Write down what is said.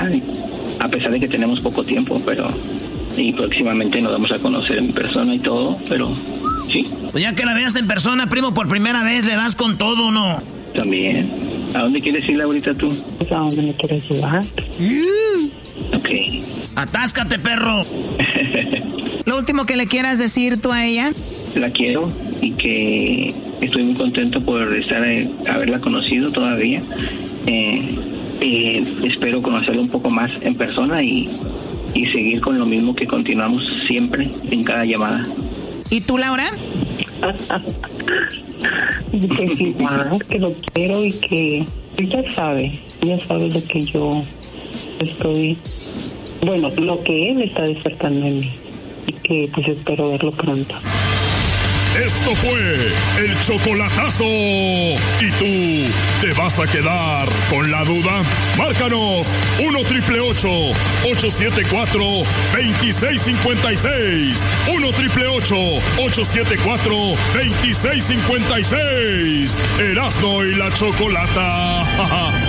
a pesar de que tenemos poco tiempo, y próximamente nos vamos a conocer en persona y todo, pero sí. Pues ya que la veas en persona, primo, por primera vez, ¿le das con todo, no? También. ¿A dónde quieres ir ahorita tú? ¿A dónde me quieres llevar? Ok. Atáscate, perro. Lo último que le quieras decir tú a ella. La quiero y que estoy muy contento por haberla conocido todavía. Espero conocerla un poco más en persona y seguir con lo mismo que continuamos siempre en cada llamada. ¿Y tú, Laura? Pues igual, que lo quiero y que ella sabe de que yo estoy, bueno, lo que él está despertando en mí y que pues espero verlo pronto. Esto fue el chocolatazo. ¿Y tú te vas a quedar con la duda? Márcanos 1-888-874-2656. 1-888-874-2656. Erasmo y la Chocolata.